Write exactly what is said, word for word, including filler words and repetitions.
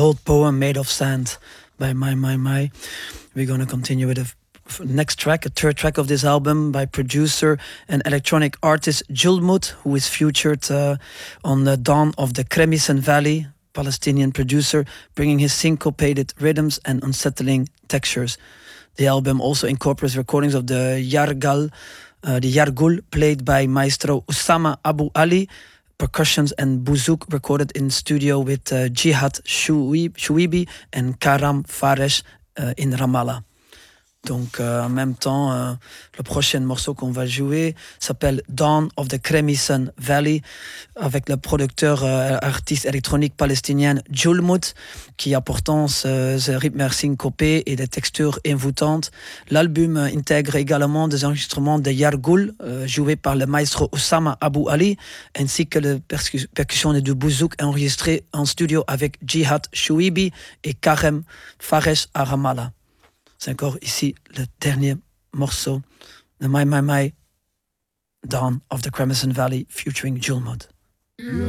Old Poem Made of Sand by My My My. We're going to continue with the f- next track, a third track of this album by producer and electronic artist Julmut, who is featured uh, on the Dawn of the Kremisen Valley, Palestinian producer, bringing his syncopated rhythms and unsettling textures. The album also incorporates recordings of the Yargal, uh, the Yargul, played by Maestro Usama Abu Ali, percussions and bouzouk recorded in studio with uh, Jihad Chouibi and Karam Faresh uh, in Ramallah. Donc euh, en même temps, euh, le prochain morceau qu'on va jouer s'appelle Dawn of the Kremisen Valley avec le producteur euh, artiste électronique palestinien Julmut qui apportant ce, ce rythme syncopé et des textures envoûtantes. L'album euh, intègre également des enregistrements de Yargul euh, joués par le maestro Oussama Abu Ali ainsi que les percu- percussions de bouzouk enregistrées en studio avec Jihad Chouibi et Karem Faresh à Ramallah. C'est encore ici le dernier morceau de My My My, Dawn of the Kremisen Valley featuring Julmut. Yeah.